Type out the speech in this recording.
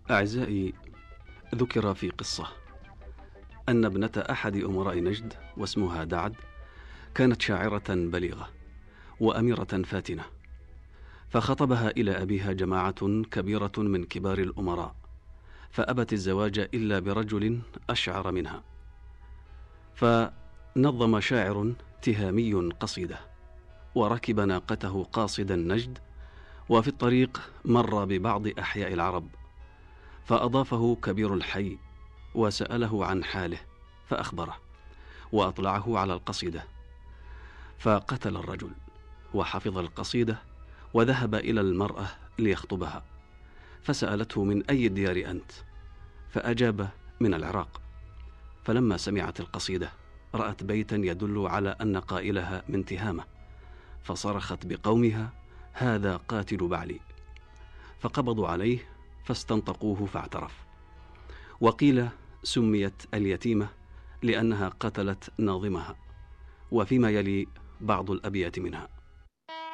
أعزائي، ذكر في قصة أن ابنة أحد أمراء نجد واسمها دعد كانت شاعرة بليغة وأميرة فاتنة، فخطبها إلى أبيها جماعة كبيرة من كبار الأمراء، فأبت الزواج إلا برجل أشعر منها. فنظم شاعر تهامي قصيدة، وركب ناقته قاصدا نجد، وفي الطريق مر ببعض أحياء العرب، فأضافه كبير الحي وسأله عن حاله فأخبره وأطلعه على القصيدة، فقتل الرجل وحفظ القصيدة وذهب إلى المرأة ليخطبها، فسألته: من أي الديار أنت؟ فأجاب: من العراق. فلما سمعت القصيدة رأت بيتا يدل على أن قائلها من تهامة، فصرخت بقومها: هذا قاتل بعلي. فقبضوا عليه فاستنطقوه فاعترف. وقيل سميت اليتيمة لأنها قتلت ناظمها، وفيما يلي بعض الأبيات منها.